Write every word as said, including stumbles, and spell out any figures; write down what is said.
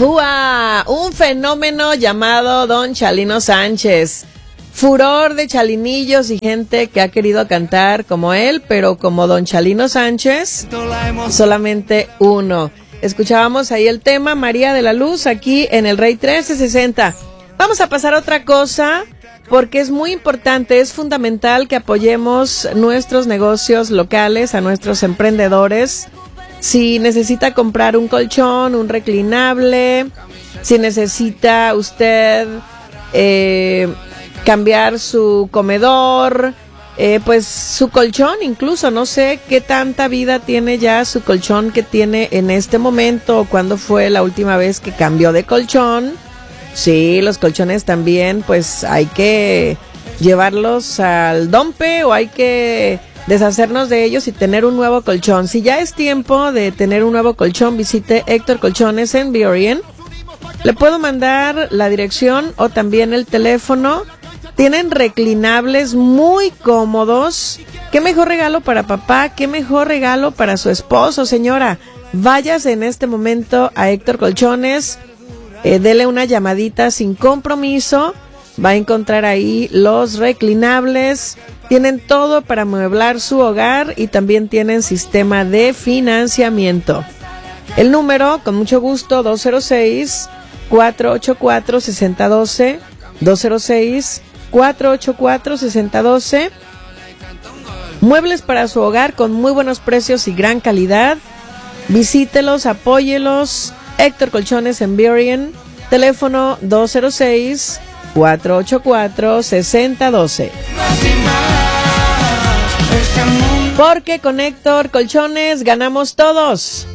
¡Ajúa! Un fenómeno llamado Don Chalino Sánchez. Furor de chalinillos y gente que ha querido cantar como él, pero como Don Chalino Sánchez, solamente uno. Escuchábamos ahí el tema María de la Luz aquí en el Rey trece sesenta. Vamos a pasar a otra cosa porque es muy importante, es fundamental que apoyemos nuestros negocios locales, a nuestros emprendedores. Si necesita comprar un colchón, un reclinable, si necesita usted eh, cambiar su comedor, eh, pues su colchón, incluso no sé qué tanta vida tiene ya su colchón que tiene en este momento, o cuándo fue la última vez que cambió de colchón. Sí, los colchones también, pues hay que llevarlos al dompe o hay que deshacernos de ellos y tener un nuevo colchón. Si ya es tiempo de tener un nuevo colchón, visite Héctor Colchones en Burien. Le puedo mandar la dirección o también el teléfono. Tienen reclinables muy cómodos. ¿Qué mejor regalo para papá? ¿Qué mejor regalo para su esposo, señora? Váyase en este momento a Héctor Colchones. Eh, dele una llamadita sin compromiso. Va a encontrar ahí los reclinables. Tienen todo para amueblar su hogar y también tienen sistema de financiamiento. El número, con mucho gusto, dos cero seis, cuatro ocho cuatro, seis cero uno dos, dos cero seis, cuatro ocho cuatro, seis cero uno dos. Muebles para su hogar con muy buenos precios y gran calidad. Visítelos, apóyelos. Héctor Colchones en Burien. Teléfono dos cero seis, cuatro ocho cuatro, seis cero uno dos. Porque con Héctor Colchones ganamos todos.